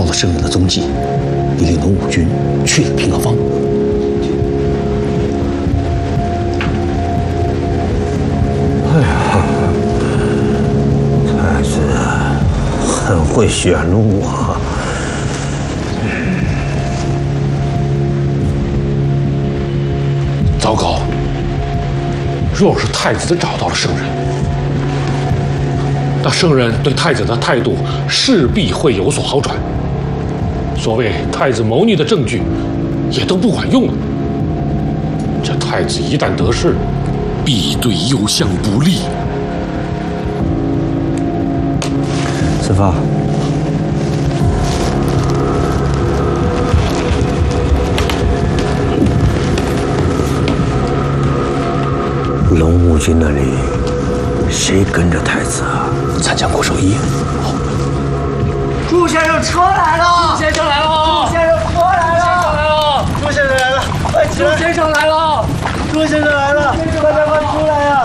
到了圣人的踪迹，你领同五军去了平河坊。 哎呀，太子很会选路啊！ 糟糕！若是太子找到了圣人，那圣人对太子的态度势必会有所好转。所谓太子谋逆的证据，也都不管用了。这太子一旦得势，必对右相不利。 师父，龙武军那里谁跟着太子啊？ 参将郭守义。 朱先生车来了！ 朱先生来了！ 朱先生车来了！朱先生来了！快起来！ 朱先生来了！ 朱先生来了！大家快出来呀！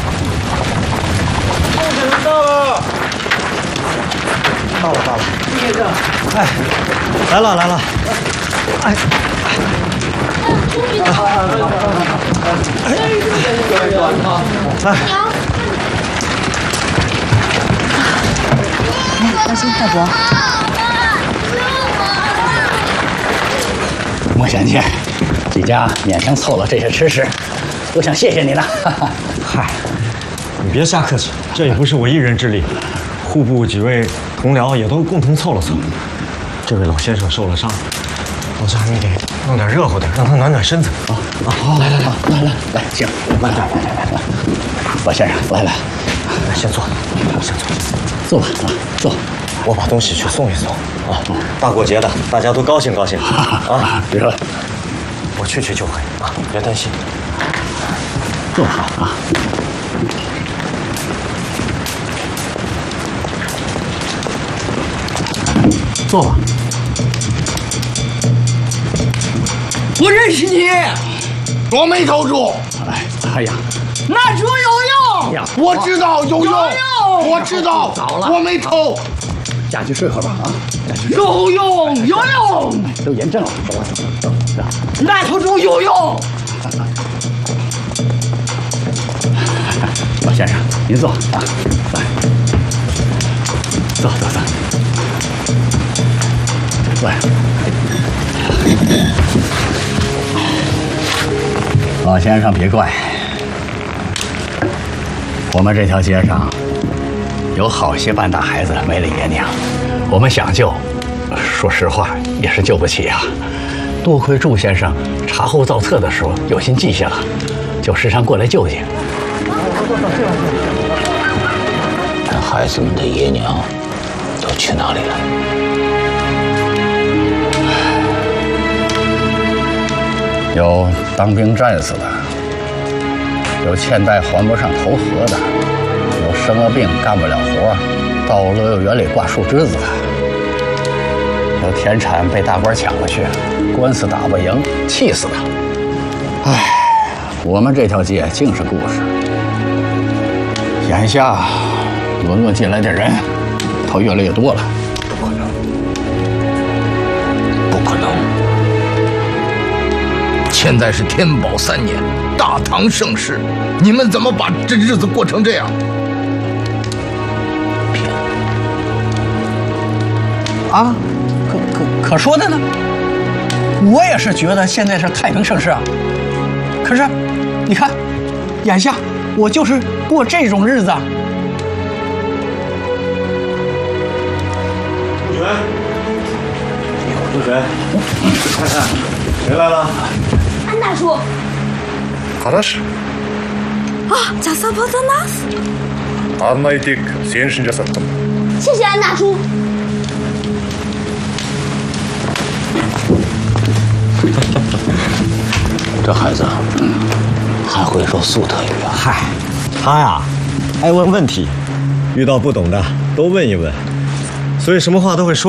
朱先生到了！到了！朱先生， 哎，来了！哎， 当心太伯。 莫贤妻，季家勉强凑了这些吃食，我想谢谢你了。 嗨，你别瞎客气，这也不是我一人之力，户部几位同僚也都共同凑了凑。这位老先生受了伤，老家你得弄点热乎的，让他暖暖身子啊！ 好，来，行，慢点，来，老先生，来， 先坐， 坐吧，坐。 我把东西去送一送啊！大过节的，大家都高兴啊！ 别说了， 我去就回啊，别担心。 坐好啊。坐吧。 我认识你， 多梅头主。 哎呀， 那猪有用。 我知道有用，我知道。 早了， 多梅头。 下去睡会儿吧啊！ 有用。 都严正了，走。 那头猪有用。 老先生，您坐啊，来，坐。来，老先生别怪，我们这条街上有好些半大孩子没了爷娘，我们想救，说实话也是救不起啊。多亏祝先生查后造册的时候有心记下了，就时常过来救济。 那孩子们的爷娘都去哪里了？ 有当兵战死的，有欠债还不上投河的，有生了病干不了活，到乐幼园里挂树枝子的，有田产被大官抢了去，官司打不赢，气死的。唉，我们这条街尽是故事。眼下沦落进来的人，倒越来越多了。 不可能！ 现在是天宝3年，大唐盛世，你们怎么把这日子过成这样？ 啊，可说的呢。我也是觉得现在是太平盛世啊。可是，你看，眼下我就是过这种日子。 朱璇，看看谁来了？ 安大叔。 Хорошо. 자서 벗어났어. Anlaydık. Senin için жасаттым. 谢谢安大叔。 这孩子还会说粟特语啊？ 嗨，他呀，爱问问题，遇到不懂的都问一问，所以什么话都会说。